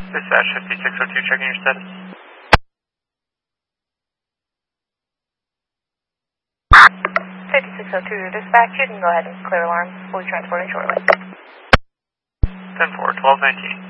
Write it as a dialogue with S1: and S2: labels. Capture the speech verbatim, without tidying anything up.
S1: Dispatch fifty-six oh two, checking your status.
S2: fifty-six oh two, dispatch, you can go ahead and clear alarm. We'll be transporting shortly.
S1: ten four, twelve nineteen.